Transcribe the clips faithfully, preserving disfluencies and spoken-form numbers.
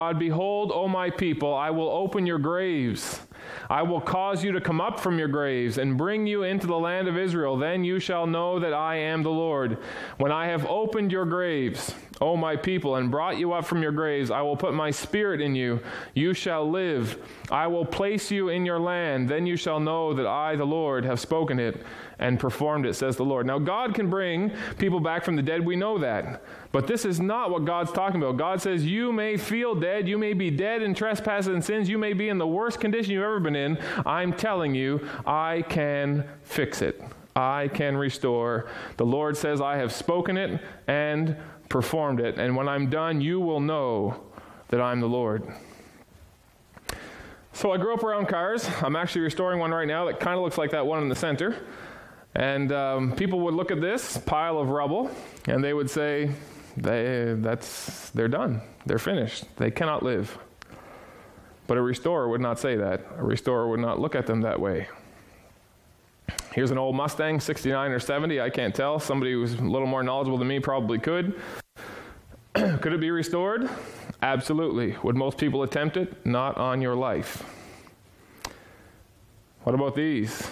God, behold, O my people, I will open your graves. I will cause you to come up from your graves and bring you into the land of Israel. Then you shall know that I am the Lord. When I have opened your graves, O my people, and brought you up from your graves, I will put my spirit in you. You shall live. I will place you in your land. Then you shall know that I, the Lord, have spoken it and performed it, says the Lord. Now, God can bring people back from the dead. We know that. But this is not what God's talking about. God says you may feel dead. You may be dead in trespasses and sins. You may be in the worst condition you've ever been in. I'm telling you, I can fix it. I can restore. The Lord says I have spoken it and performed it. And when I'm done, you will know that I'm the Lord. So I grew up around cars. I'm actually restoring one right now that kind of looks like that one in the center. And um, people would look at this pile of rubble, and they would say, they, that's, they're done. They're finished. They cannot live. But a restorer would not say that. A restorer would not look at them that way. Here's an old Mustang, sixty-nine or seventy, I can't tell. Somebody who's a little more knowledgeable than me probably could. Could it be restored? Absolutely. Would most people attempt it? Not on your life. What about these?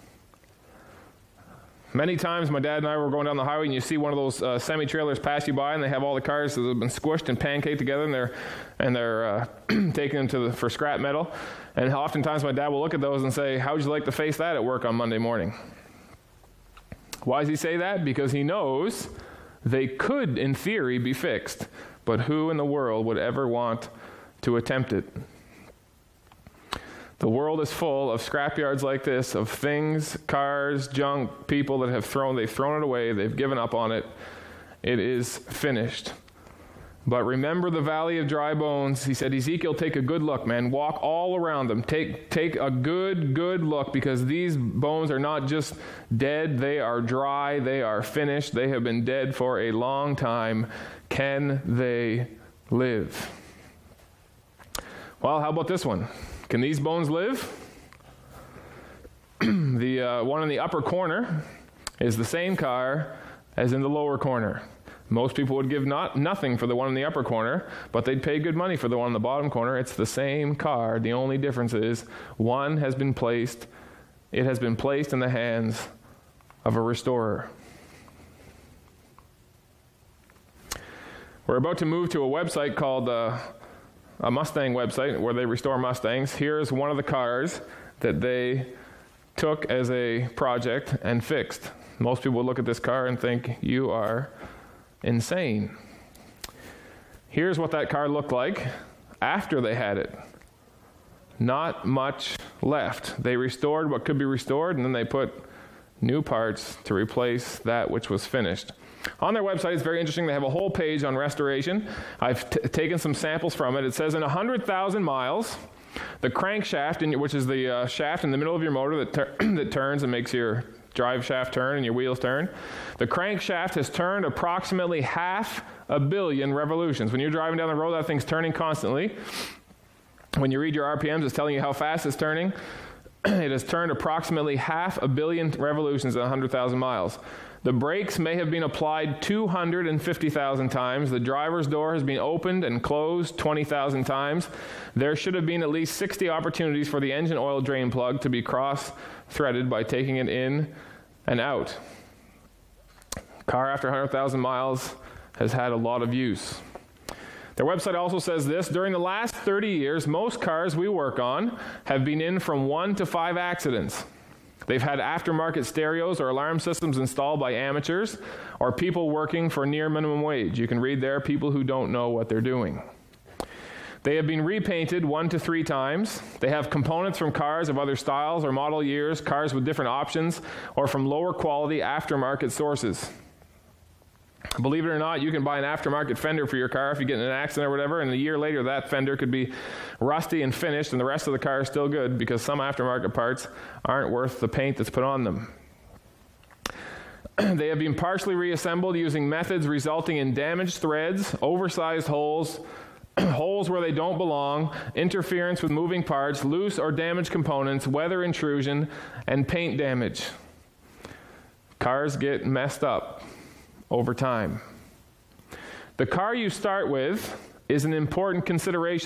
Many times my dad and I were going down the highway and you see one of those uh, semi-trailers pass you by and they have all the cars that have been squished and pancaked together and they're, and they're uh, taking them to the, for scrap metal. And oftentimes my dad will look at those and say, how would you like to face that at work on Monday morning? Why does he say that? Because he knows they could, in theory, be fixed. But who in the world would ever want to attempt it? The world is full of scrapyards like this, of things, cars, junk, people that have thrown, they've thrown it away, they've given up on it. It is finished. But remember the valley of dry bones. He said, Ezekiel, take a good look, man. Walk all around them. Take, take a good, good look, because these bones are not just dead. They are dry. They are finished. They have been dead for a long time. Can they live? Well, how about this one? Can these bones live? the uh, one in the upper corner is the same car as in the lower corner. Most people would give not nothing for the one in the upper corner, but they'd pay good money for the one in the bottom corner. It's the same car. The only difference is one has been placed, it has been placed in the hands of a restorer. We're about to move to a website called uh, a Mustang website where they restore Mustangs. Here's one of the cars that they took as a project and fixed. Most people would look at this car and think, you are insane. Here's what that car looked like after they had it. Not much left. They restored what could be restored, and then they put new parts to replace that which was finished. On their website, it's very interesting. They have a whole page on restoration. I've t- taken some samples from it. It says in one hundred thousand miles, the crankshaft, in, which is the uh, shaft in the middle of your motor that, tur- that turns and makes your drive shaft turn and your wheels turn, the crankshaft has turned approximately half a billion revolutions. When you're driving down the road, that thing's turning constantly. When you read your R P Ms, it's telling you how fast it's turning. It has turned approximately half a billion revolutions in one hundred thousand miles. The brakes may have been applied two hundred fifty thousand times. The driver's door has been opened and closed twenty thousand times. There should have been at least sixty opportunities for the engine oil drain plug to be cross-threaded by taking it in and out. Car after one hundred thousand miles has had a lot of use. Their website also says this: during the last thirty years, most cars we work on have been in from one to five accidents. They've had aftermarket stereos or alarm systems installed by amateurs or people working for near minimum wage. You can read there, people who don't know what they're doing. They have been repainted one to three times. They have components from cars of other styles or model years, cars with different options, or from lower quality aftermarket sources. Believe it or not, you can buy an aftermarket fender for your car if you get in an accident or whatever, and a year later that fender could be rusty and finished, and the rest of the car is still good because some aftermarket parts aren't worth the paint that's put on them. They have been partially reassembled using methods resulting in damaged threads, oversized holes, holes where they don't belong, interference with moving parts, loose or damaged components, weather intrusion, and paint damage. Cars get messed up over time. The car you start with is an important consideration.